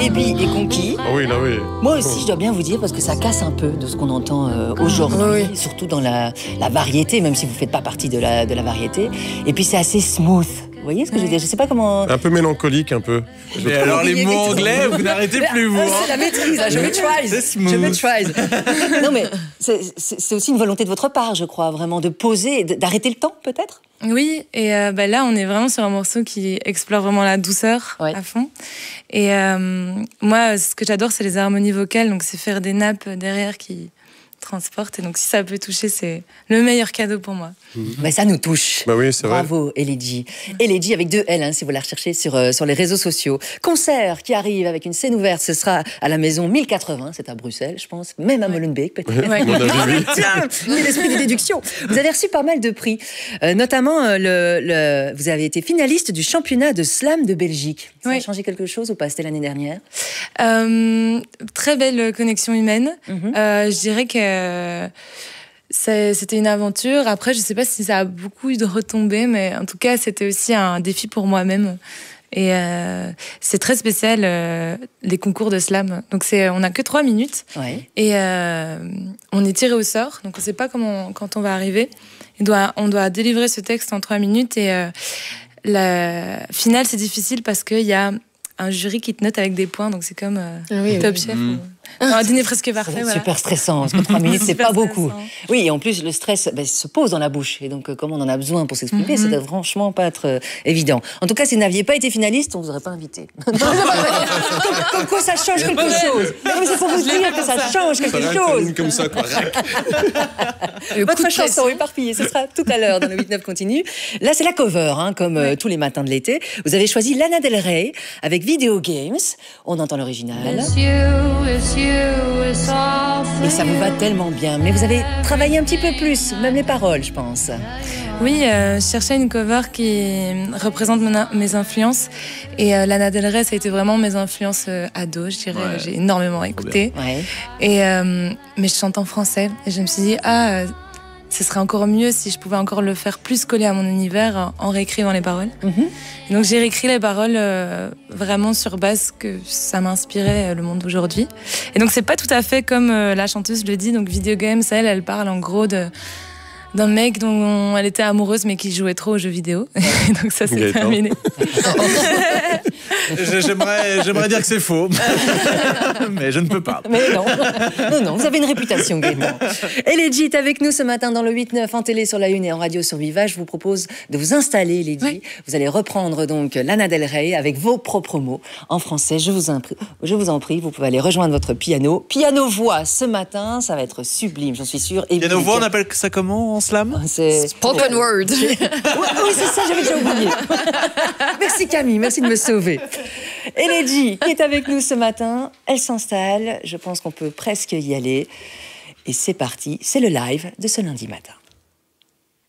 débit est conquis. Ah oui, là oui. Moi aussi, je dois bien vous dire, parce que ça casse un peu de ce qu'on entend aujourd'hui, surtout dans la variété, même si vous ne faites pas partie de la variété. Et puis c'est assez smooth. Vous voyez ce que je veux dire? Je sais pas comment... Un peu mélancolique, un peu. Mais alors les mots anglais, vous n'arrêtez plus, vous. C'est la maîtrise, là. Je me try. Non, mais c'est aussi une volonté de votre part, je crois, vraiment, de poser, d'arrêter le temps, peut-être? Oui, et là, on est vraiment sur un morceau qui explore vraiment la douceur à fond. Et moi, ce que j'adore, c'est les harmonies vocales, donc c'est faire des nappes derrière qui transportent. Et donc, si ça peut toucher, c'est le meilleur cadeau pour moi. Mais ça nous touche. Bah oui, c'est vrai. Bravo, Eledji. Eledji avec 2 L, si vous la recherchez sur les réseaux sociaux. Concert qui arrive avec une scène ouverte, ce sera à la maison 1080, c'est à Bruxelles, je pense, même à Molenbeek peut-être. Tiens, l'esprit de déduction. Vous avez reçu pas mal de prix, notamment vous avez été finaliste du championnat de slam de Belgique. Ça a changé quelque chose ou pas? C'était l'année dernière. Très belle connexion humaine. Je dirais que c'était une aventure. Après, je ne sais pas si ça a beaucoup eu de retombées, mais en tout cas, c'était aussi un défi pour moi-même. Et c'est très spécial, les concours de slam. Donc, on n'a que 3 minutes. Et on est tiré au sort. Donc, on ne sait pas quand on va arriver. On doit délivrer ce texte en 3 minutes. Et la finale, c'est difficile parce qu'il y a un jury qui te note avec des points. Donc, c'est comme Top Chef. Un dîner presque parfait. C'est super stressant, parce que 3 minutes, c'est pas beaucoup. Oui, et en plus, le stress se pose dans la bouche. Et donc, comme on en a besoin pour s'exprimer, ça doit franchement pas être évident. En tout cas, si vous n'aviez pas été finaliste, on vous aurait pas invité. Comme quoi, ça change quelque chose. Mais c'est pour vous dire que ça change quelque chose. Comme ça, quoi. Votre chanson éparpillée, ce sera tout à l'heure dans le 8-9 continue. Là, c'est la cover, comme tous les matins de l'été. Vous avez choisi Lana Del Rey avec Video Games. On entend l'original. Et ça vous va tellement bien. Mais vous avez travaillé un petit peu plus, même les paroles, je pense. Oui, je cherchais une cover qui représente mes influences. Et Lana Del Rey, ça a été vraiment mes influences ado, je dirais. J'ai énormément écouté. Et, mais je chante en français. Et je me suis dit, ce serait encore mieux si je pouvais encore le faire plus coller à mon univers en réécrivant les paroles. Et donc j'ai réécrit les paroles vraiment sur base que ça m'inspirait le monde d'aujourd'hui. Et donc c'est pas tout à fait comme la chanteuse le dit. Donc Video Games, elle parle en gros d'un mec dont elle était amoureuse mais qui jouait trop aux jeux vidéo. Et donc ça s'est terminé. J'aimerais dire que c'est faux, mais je ne peux pas. Mais non, vous avez une réputation, Gaëtan. Eledji est avec nous ce matin dans le 8-9 en télé sur la Une et en radio sur Viva. Je vous propose de vous installer, Eledji. Vous allez reprendre donc Lana Del Rey avec vos propres mots en français. Je vous en prie, vous pouvez aller rejoindre votre piano. Piano-voix ce matin, ça va être sublime, j'en suis sûre. Piano-voix, on appelle ça comment en slam? C'est spoken word. Oui, c'est ça, j'avais déjà oublié. Merci Camille, merci de me sauver. Eledji qui est avec nous ce matin, elle s'installe, je pense qu'on peut presque y aller. Et c'est parti, c'est le live de ce lundi matin.